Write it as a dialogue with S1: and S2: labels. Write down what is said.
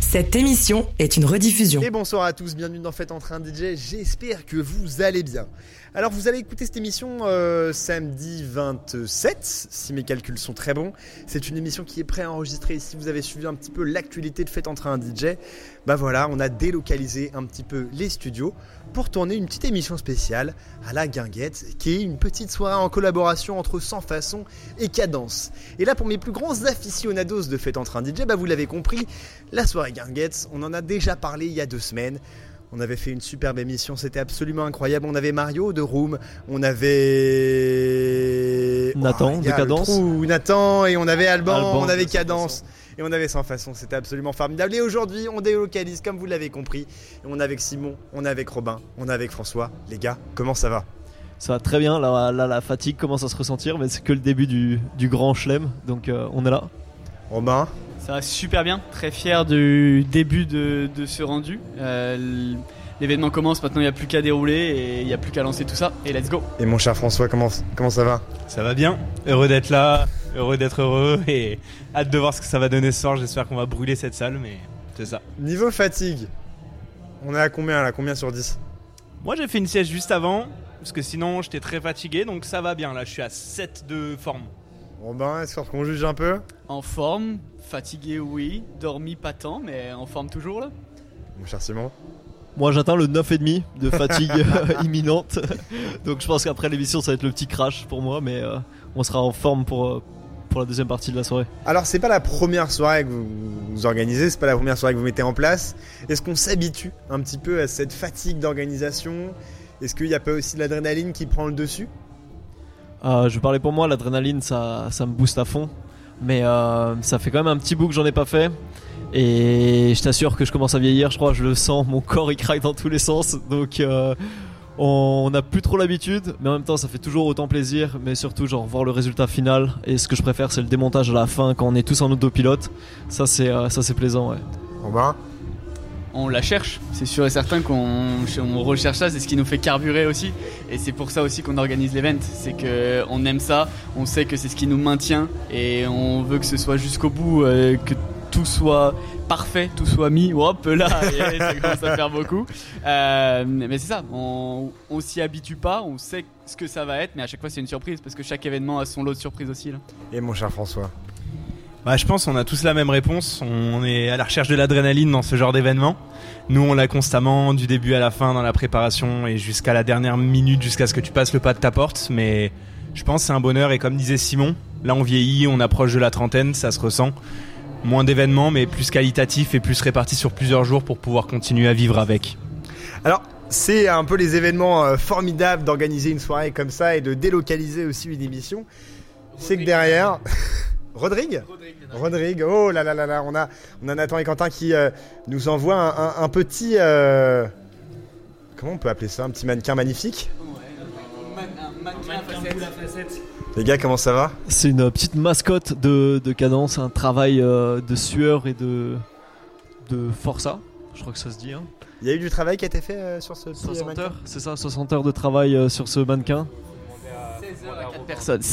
S1: Cette émission est une rediffusion.
S2: Et bonsoir à tous, bienvenue dans Faites Entrer un DJ, j'espère que vous allez bien. Alors vous allez écouter cette émission samedi 27, si mes calculs sont très bons. C'est une émission qui est pré-enregistrée et si vous avez suivi un petit peu l'actualité de Faites Entrer un DJ, bah voilà, on a délocalisé un petit peu les studios pour tourner une petite émission spéciale à la Guinguette, qui est une petite soirée en collaboration entre Sans Façon et Cadence. Et là, pour mes plus grands aficionados de Faites Entrer un DJ, bah vous l'avez compris, la soirée Guinguette, on en a déjà parlé il y a 2 semaines. On avait fait une superbe émission, c'était absolument incroyable. On avait Mario de Room, on avait
S3: Nathan de Cadence,
S2: Nathan, et on avait Alban, on avait Cadence et on avait Sans Façon. C'était absolument formidable. Et aujourd'hui, on délocalise, comme vous l'avez compris. Et on est avec Simon, on est avec Robin, on est avec François. Les gars, comment ça va ?
S3: Ça va très bien. Là, la fatigue commence à se ressentir, mais c'est que le début du grand chelem, donc on est là.
S2: Robin ?
S4: Ça va super bien, très fier du début de ce rendu. L'événement commence, maintenant il n'y a plus qu'à dérouler et il n'y a plus qu'à lancer tout ça et let's go.
S2: Et mon cher François, comment ça va ?
S5: Ça va bien, heureux d'être là, heureux d'être heureux et hâte de voir ce que ça va donner ce soir. J'espère qu'on va brûler cette salle, mais c'est ça.
S2: Niveau fatigue, on est à combien là ? Combien sur 10 ?
S5: Moi j'ai fait une sieste juste avant, parce que sinon j'étais très fatigué, donc ça va bien là, je suis à 7 de forme.
S2: Robin, est-ce qu'on juge un peu ?
S4: En forme, fatigué oui, dormi pas tant, mais en forme toujours là.
S2: Mon cher Simon ?
S3: Moi j'atteins le 9,5 de fatigue imminente, donc je pense qu'après l'émission ça va être le petit crash pour moi, mais on sera en forme pour la deuxième partie de la soirée.
S2: Alors c'est pas la première soirée que vous organisez, c'est pas la première soirée que vous mettez en place. Est-ce qu'on s'habitue un petit peu à cette fatigue d'organisation ? Est-ce qu'il n'y a pas aussi de l'adrénaline qui prend le dessus ?
S3: Je parlais pour moi, l'adrénaline ça me booste à fond, mais ça fait quand même un petit bout que j'en ai pas fait. Et je t'assure que je commence à vieillir, je crois, je le sens, mon corps il craque dans tous les sens, donc on n'a plus trop l'habitude, mais en même temps ça fait toujours autant plaisir, mais surtout genre voir le résultat final, et ce que je préfère c'est le démontage à la fin quand on est tous en autopilote, ça c'est plaisant, ouais.
S2: Robin ?
S4: On la cherche, c'est sûr et certain qu'on recherche ça, c'est ce qui nous fait carburer aussi et c'est pour ça aussi qu'on organise l'event, c'est qu'on aime ça, on sait que c'est ce qui nous maintient et on veut que ce soit jusqu'au bout, que tout soit parfait, tout soit mis, hop là, ça commence à faire beaucoup, mais c'est ça, on s'y habitue pas, on sait ce que ça va être, mais à chaque fois c'est une surprise parce que chaque événement a son lot de surprises aussi là.
S2: Et mon cher François ?
S5: Bah, je pense qu'on a tous la même réponse, on est à la recherche de l'adrénaline dans ce genre d'événement. Nous on l'a constamment du début à la fin dans la préparation et jusqu'à la dernière minute, jusqu'à ce que tu passes le pas de ta porte, mais je pense que c'est un bonheur et comme disait Simon, là on vieillit, on approche de la trentaine, ça se ressent. Moins d'événements mais plus qualitatifs et plus répartis sur plusieurs jours pour pouvoir continuer à vivre avec.
S2: Alors c'est un peu les événements formidables d'organiser une soirée comme ça et de délocaliser aussi une émission. C'est que derrière... Rodrigue, oh là là là là, on a Nathan et Quentin qui nous envoient un petit... comment on peut appeler ça ? Un petit mannequin magnifique ?
S4: Un mannequin à facettes.
S2: Les gars, comment ça va ?
S3: C'est une petite mascotte de Cadence, un travail de sueur et de forçat, je crois que ça se dit. Hein.
S2: Il y a eu du travail qui a été fait sur ce petit
S3: 60
S2: mannequin ?
S3: heures, c'est ça, 60 heures de travail sur ce mannequin.
S4: 16 heures à 4 personnes.